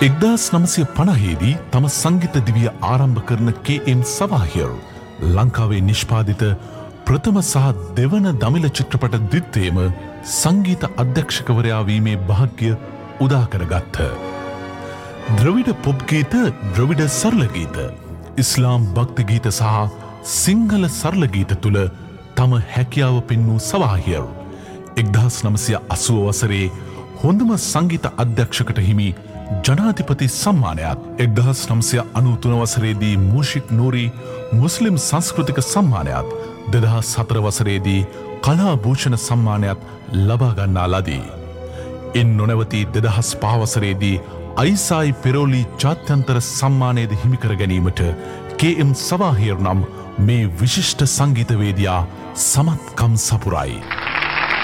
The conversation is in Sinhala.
1950දී තම සංගීත දිවිය ආරම්භ කරන KM සවාහියර් ලංකාවේ නිෂ්පාදිත ප්‍රථම සහ දෙවන දමිළ චිත්‍රපට දිත්තේම සංගීත අධ්‍යක්ෂකවරයා වීමේ භාග්‍ය උදා කරගත්හ. ද්‍රවිඩ පොප් ගීත, ද්‍රවිඩ සරල ගීත, ඉස්ලාම් භක්ති ගීත සහ සිංහල සරල ගීත තුළ තම හැකියාව පෙන්වූ සවාහියර් 1980 වසරේ හොඳම සංගීත අධ්‍යක්ෂකට හිමි ජනාධිපති සම්මානයත්, 1993 වසරේදී මූෂික් නූරි මුස්ලිම් සංස්කෘතික සම්මානයත්, 2004 වසරේදී කලා භූෂණ සම්මානයත් ලබා ගන්නා ලදී. ඉන් නොනැවතී 2005 වසරේදී අයිසායි පෙරෝලි ජාත්‍යන්තර සම්මානයද හිමිකර ගැනීමට KM සවාහියර් නම් මේ විශිෂ්ට සංගීතවේදියා සමත්කම් සපුරයි.